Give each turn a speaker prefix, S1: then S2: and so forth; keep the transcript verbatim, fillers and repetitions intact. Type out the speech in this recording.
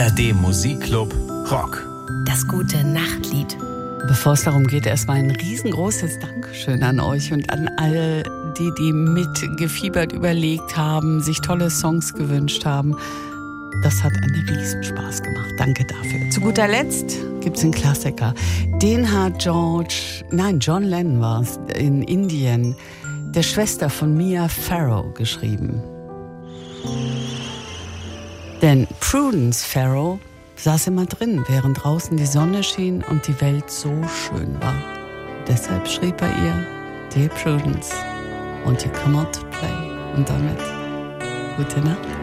S1: R D Musikclub Rock.
S2: Das gute Nachtlied.
S3: Bevor es darum geht, erstmal ein riesengroßes Dankeschön an euch und an alle, die, die mitgefiebert überlegt haben, sich tolle Songs gewünscht haben. Das hat einen Riesenspaß gemacht. Danke dafür. Zu guter Letzt gibt es einen Klassiker. Den hat George, nein, John Lennon war es, in Indien, der Schwester von Mia Farrow geschrieben. Denn Prudence Farrow saß immer drin, während draußen die Sonne schien und die Welt so schön war. Deshalb schrieb er ihr, Dear Prudence, won't you come out to play? Und damit gute Nacht.